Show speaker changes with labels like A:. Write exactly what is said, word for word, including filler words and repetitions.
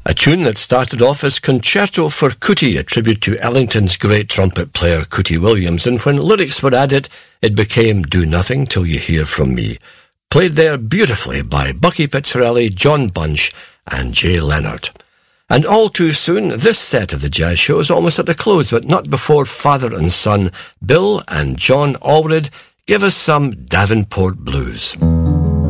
A: A tune that started off as Concerto for Cootie, a tribute to Ellington's great trumpet player Cootie Williams, and when lyrics were added, it became Do Nothing Till You Hear From Me. Played there beautifully by Bucky Pizzarelli, John Bunch, and Jay Leonard. And all too soon, this set of the jazz show is almost at a close, but not before father and son, Bill and John Allred, give us some Davenport Blues.